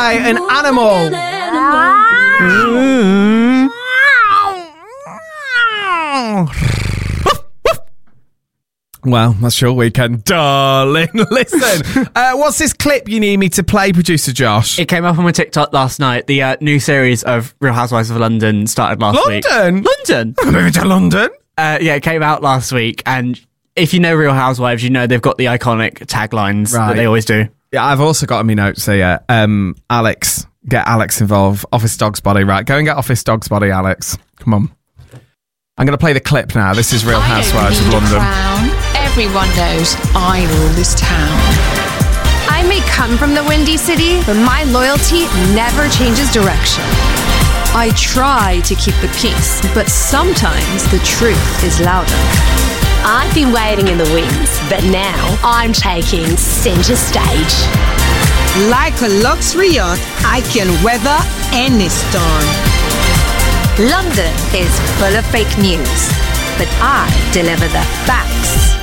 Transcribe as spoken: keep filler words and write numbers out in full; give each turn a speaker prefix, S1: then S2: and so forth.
S1: say an animal. Mm. Well, that's your weekend, darling. Listen, uh, what's this clip you need me to play, producer Josh?
S2: It came up on my TikTok last night. The uh, new series of Real Housewives of London started last
S1: London?
S2: week. London?
S1: I'm moving to London.
S2: Uh, yeah, it came out last week. And if you know Real Housewives, you know they've got the iconic taglines
S1: Right.
S2: that they always do.
S1: Yeah, I've also got in my notes here, um, Alex, get Alex involved. Office Dog's Body, right? Go and get Office Dog's Body, Alex. Come on. I'm going to play the clip now. This is Real Housewives of London.
S3: Everyone knows I rule this town.
S4: I may come from the Windy City, but my loyalty never changes direction. I try to keep the peace, but sometimes the truth is louder.
S5: I've been waiting in the wings, but now I'm taking centre stage.
S6: Like a luxury yacht, I can weather any storm.
S7: London is full of fake news, but I deliver the facts.